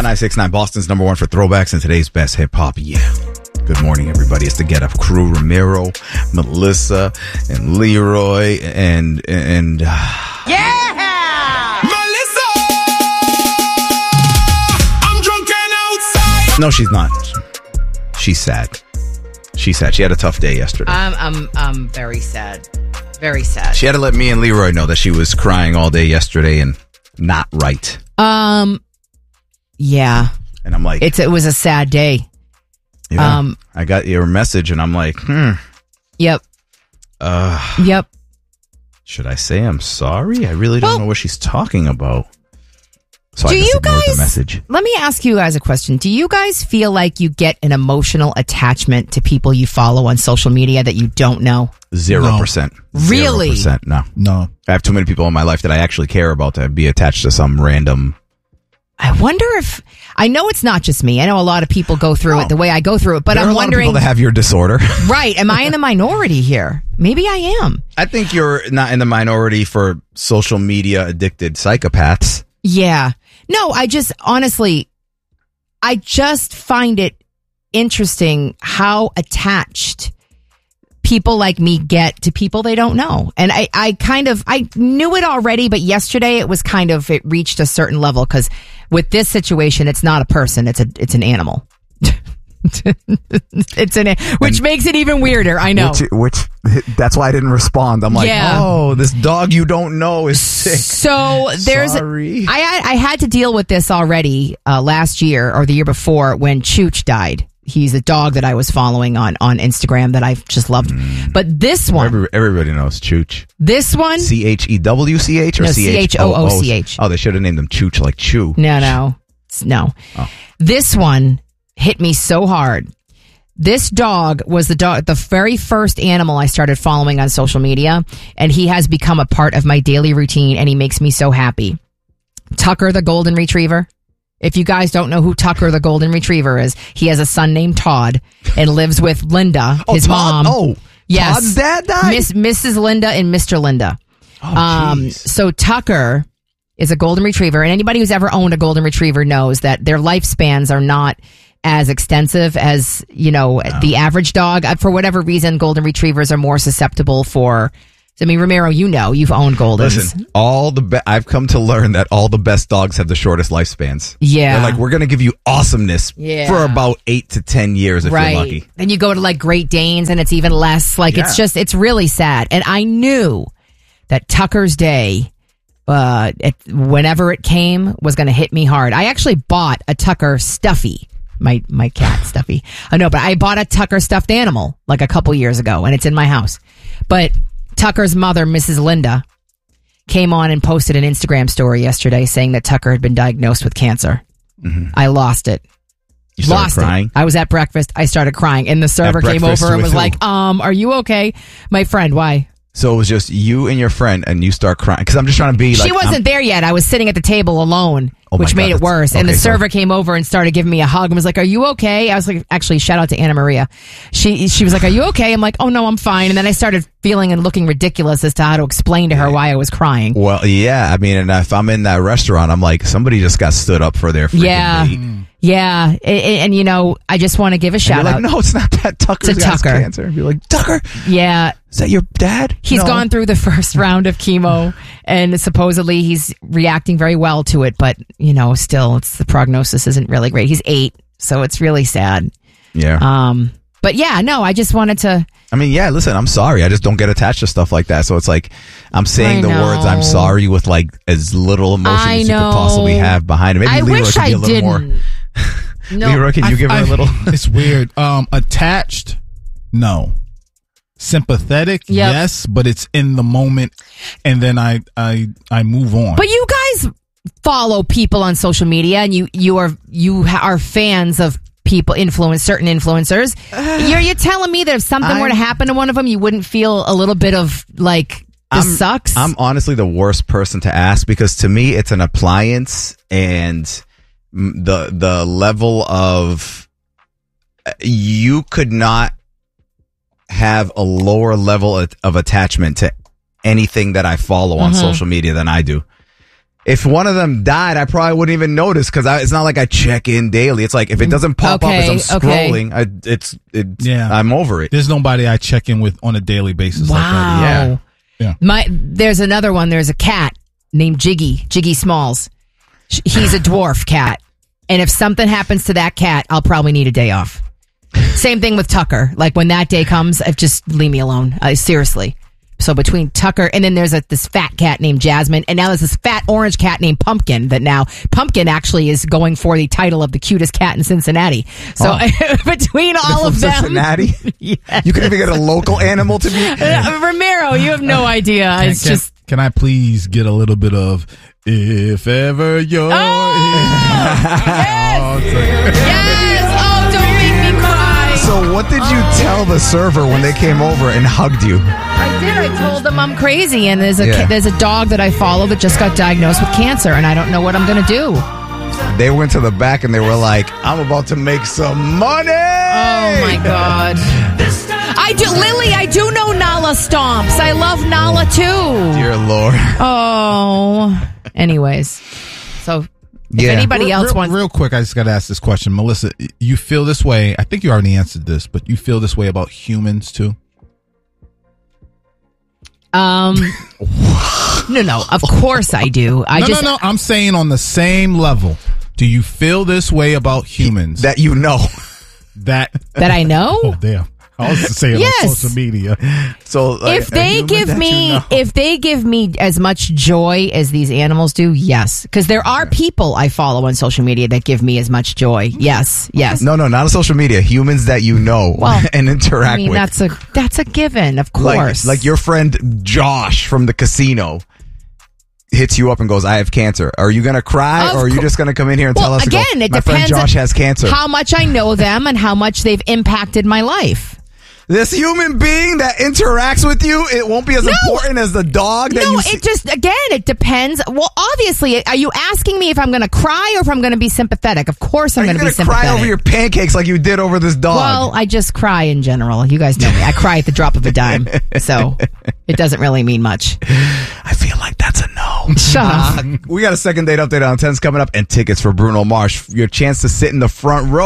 96.9, Boston's number one for throwbacks and today's best hip-hop. Yeah. Good morning, everybody. It's the Get Up crew. Ramiro, Melissa, and Leroy, and Yeah! Melissa! I'm drunk and outside. No, she's not. She's sad. She's sad. She had a tough day yesterday. I'm very sad. Very sad. She had to let me and Leroy know that she was crying all day yesterday and not right. Yeah. And I'm like, it was a sad day. yeah, I got your message and I'm like, Yep. Yep. should I say I'm sorry? I really don't know what she's talking about. So Do I just you ignored guys, the message. let me ask you guys a question. Do you guys feel like you get an emotional attachment to people you follow on social media that you don't know? 0%. Really? 0%. No. I have too many people in my life that I actually care about to be attached to some random. I wonder if, I know it's not just me. I know a lot of people go through it the way I go through it, but There are I'm a lot of wondering. people that have your disorder. Right. Am I in the minority here? Maybe I am. I think you're not in the minority for social media addicted psychopaths. Yeah. No, I just find it interesting how attached people like me get to people they don't know. And I knew it already, but yesterday it reached a certain level because with this situation, it's not a person, it's an animal. Which makes it even weirder. I know. Which that's why I didn't respond. I'm like, Yeah. oh, this dog you don't know is sick. So Sorry. I had to deal with this already last year or the year before when Chooch died. He's a dog that I was following on Instagram that I've just loved. But this one, Everybody knows Chooch. this one, CHEWCH or No, CHOOCH? CHOOCH. Oh, they should have named them Chooch like Chew. no. Oh. This one hit me so hard. This dog was the very first animal I started following on social media, and he has become a part of my daily routine, and he makes me so happy. Tucker, the golden retriever. If you guys don't know who Tucker, the golden retriever is, he has a son named Todd and lives with Linda, his Todd? mom. Oh, yes. Todd's dad died? Mrs. Linda and Mr. Linda. Oh, jeez. So Tucker is a golden retriever, and anybody who's ever owned a golden retriever knows that their lifespans are not as extensive as, the average dog. For whatever reason, golden retrievers are more susceptible for, Ramiro, you've owned Goldens. Listen, I've come to learn that all the best dogs have the shortest lifespans. Yeah. They're like, we're going to give you awesomeness for about 8 to 10 years if you're lucky. Then you go to like Great Danes and it's even less. It's really sad. And I knew that Tucker's day, whenever it came, was going to hit me hard. I actually bought a Tucker Stuffy. My cat Stuffy. But I bought a Tucker stuffed animal like a couple years ago and it's in my house. But Tucker's mother, Mrs. Linda, came on and posted an Instagram story yesterday saying that Tucker had been diagnosed with cancer. Mm-hmm. I lost it. You started crying? It. I was at breakfast. I started crying and the server came over and was like, are you okay? My friend, why? So it was just you and your friend and you start crying. Because I'm just trying to be like... She wasn't there yet. I was sitting at the table alone, which made it worse. And the server came over and started giving me a hug and was like, are you okay? I was like, actually, shout out to Anna Maria. She was like, are you okay? I'm like, oh no, I'm fine. And then I started feeling and looking ridiculous as to how to explain to her why I was crying. Well, yeah. I mean, and if I'm in that restaurant, I'm like, somebody just got stood up for their freaking date. Yeah. And I just want to give a shout out. No, it's not that. Tucker's got cancer. And be like, Tucker? Yeah. Is that your dad? He's gone through the first round of chemo and supposedly he's reacting very well to it. But, still, the prognosis isn't really great. He's 8, so it's really sad. Yeah. But yeah, no, I just wanted to. I mean, yeah, listen, I'm sorry. I just don't get attached to stuff like that. So it's like I'm saying the words I'm sorry with like as little emotion as you could possibly have behind it. Maybe Leroy wish could be a little more. No. Leroy, can you give her a little? It's weird. Attached? No. Sympathetic? Yep. Yes, but it's in the moment and then I move on. But you guys follow people on social media and you are fans of people certain influencers. You're telling me that if something were to happen to one of them, you wouldn't feel a little bit of like this sucks? I'm honestly the worst person to ask because to me it's an appliance and the level of you could not have a lower level of attachment to anything that I follow on social media than I do. if one of them died, I probably wouldn't even notice because it's not like I check in daily. It's like if it doesn't pop up as I'm scrolling, I'm over it. There's nobody I check in with on a daily basis. Wow. Like that. Yeah. There's another one. There's a cat named Jiggy Smalls. He's a dwarf cat. And if something happens to that cat, I'll probably need a day off. Same thing with Tucker. Like when that day comes, just leave me alone. Seriously. So between Tucker and then there's this fat cat named Jasmine, and now there's this fat orange cat named Pumpkin. That now Pumpkin actually is going for the title of the cutest cat in Cincinnati. So between all of them, Cincinnati, yes. You can even get a local animal to be Ramiro. You have no idea. Can I please get a little bit of if ever you're yes. Oh, don't make me cry. So what did you tell the server when they came over and hugged you? I did. I told them I'm crazy, and there's a dog that I follow that just got diagnosed with cancer, and I don't know what I'm going to do. They went to the back and they were like, I'm about to make some money. Oh, my God. I do know Nala Stomps. I love Nala, too. Dear Lord. Oh. Anyways. So, if anybody else wants... Real quick, I just got to ask this question. Melissa, you feel this way... I think you already answered this, but you feel this way about humans, too? No. Of course I do. No. I'm saying on the same level. Do you feel this way about humans? That you know. That I know? Oh, damn. I was saying on social media. So like, if they give me as much joy as these animals do, yes. Because there are people I follow on social media that give me as much joy. Yes. No, not on social media. Humans that you know and interact with. That's a given, of course. Like your friend Josh from the casino hits you up and goes, I have cancer. Are you going to cry or are you just going to come in here and tell us again, it my friend depends Josh has cancer? How much I know them and how much they've impacted my life. This human being that interacts with you, it won't be as important as the dog that you see. It depends. Well, obviously, are you asking me if I'm going to cry or if I'm going to be sympathetic? Of course I'm going to be sympathetic. Cry over your pancakes like you did over this dog. Well, I just cry in general. You guys know me. I cry at the drop of a dime. So it doesn't really mean much. I feel like that's a no. Shut up. We got a second date update on 10's coming up and tickets for Bruno Mars. Your chance to sit in the front row.